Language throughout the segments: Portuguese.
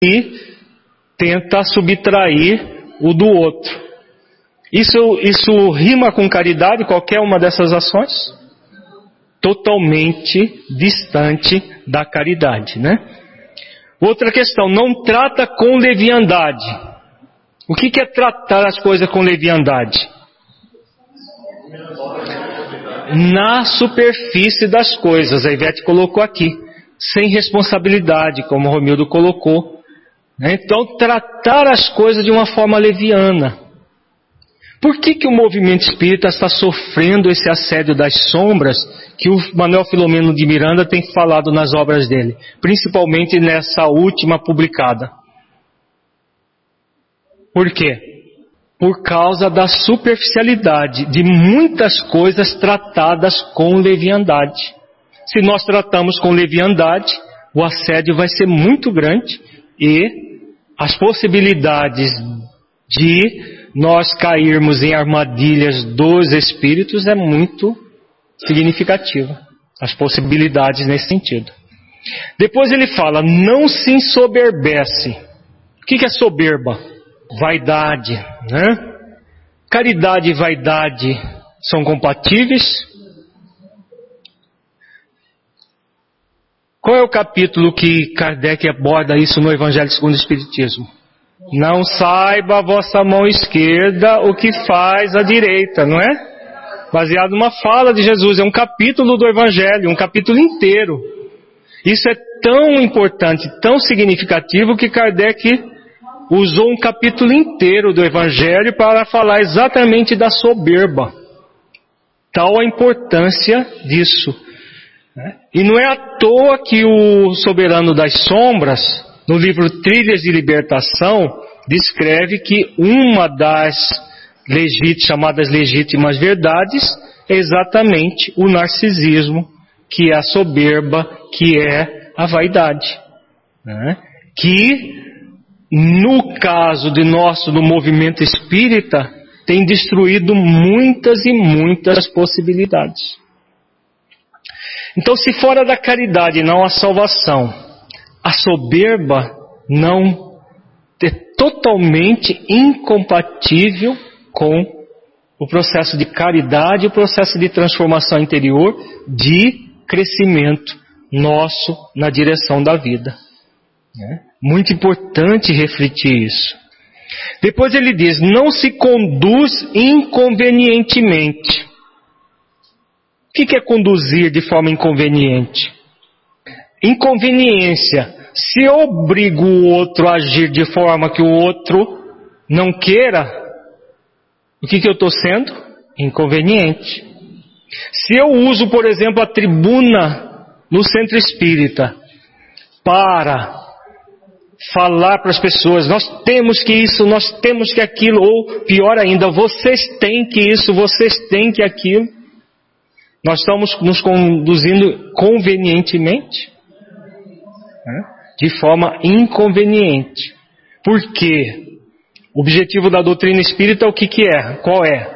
e tenta subtrair o do outro. Isso rima com caridade, qualquer uma dessas ações? Totalmente distante da caridade, né? Outra questão, não trata com leviandade. O que é tratar as coisas com leviandade? Na superfície das coisas, a Ivete colocou aqui, sem responsabilidade, como o Romildo colocou. Então, tratar as coisas de uma forma leviana. Por que o movimento espírita está sofrendo esse assédio das sombras que o Manuel Filomeno de Miranda tem falado nas obras dele, principalmente nessa última publicada? Por quê? Por causa da superficialidade de muitas coisas tratadas com leviandade. Se nós tratamos com leviandade, o assédio vai ser muito grande e as possibilidades de nós cairmos em armadilhas dos espíritos é muito significativa. As possibilidades nesse sentido. Depois ele fala, não se ensoberbece. O que é soberba? Vaidade, né? Caridade e vaidade são compatíveis? Qual é o capítulo que Kardec aborda isso no Evangelho segundo o Espiritismo? Não saiba a vossa mão esquerda o que faz a direita, não é? Baseado numa fala de Jesus, é um capítulo do Evangelho, um capítulo inteiro. Isso é tão importante, tão significativo que Kardec usou um capítulo inteiro do Evangelho para falar exatamente da soberba. Tal a importância disso. E não é à toa que o Soberano das Sombras, no livro Trilhas de Libertação, descreve que uma das chamadas legítimas verdades é exatamente o narcisismo, que é a soberba, que é a vaidade. Que, no caso do movimento espírita, tem destruído muitas e muitas possibilidades. Então, se fora da caridade não há salvação, a soberba não é totalmente incompatível com o processo de caridade, o processo de transformação interior, de crescimento nosso na direção da vida. Muito importante refletir isso. Depois ele diz, não se conduz inconvenientemente. O que é conduzir de forma inconveniente? Inconveniência. Se eu obrigo o outro a agir de forma que o outro não queira, o que eu estou sendo? Inconveniente. Se eu uso, por exemplo, a tribuna no centro espírita para falar para as pessoas, nós temos que isso, nós temos que aquilo, ou pior ainda, vocês têm que isso, vocês têm que aquilo, nós estamos nos conduzindo convenientemente, de forma inconveniente. Por quê? O objetivo da doutrina espírita o que é? Qual é?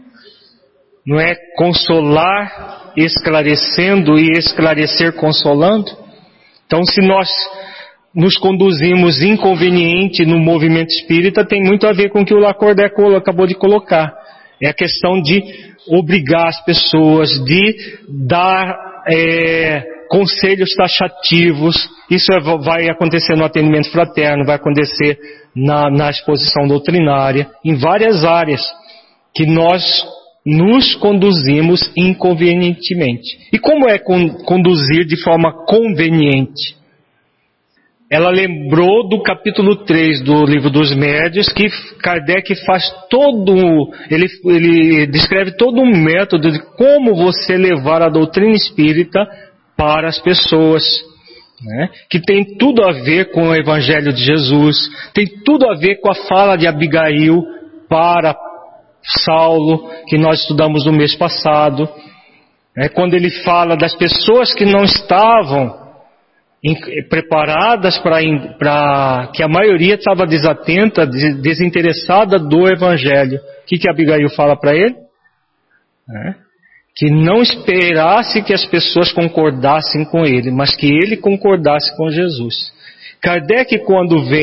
Não é consolar esclarecendo e esclarecer consolando? Então, se nós nos conduzimos inconveniente no movimento espírita, tem muito a ver com o que o Lacordaire acabou de colocar. É a questão de obrigar as pessoas, de dar conselhos taxativos. Isso vai acontecer no atendimento fraterno, vai acontecer na exposição doutrinária, em várias áreas que nós nos conduzimos inconvenientemente. E como é conduzir de forma conveniente? Ela lembrou do capítulo 3 do Livro dos Médiuns, que Kardec faz ele descreve todo um método de como você levar a doutrina espírita para as pessoas, que tem tudo a ver com o Evangelho de Jesus, tem tudo a ver com a fala de Abigail para Saulo, que nós estudamos no mês passado, quando ele fala das pessoas que não estavam preparadas para que a maioria estava desatenta, desinteressada do Evangelho. O que Abigail fala para ele? Que não esperasse que as pessoas concordassem com ele, mas que ele concordasse com Jesus. Kardec, quando vem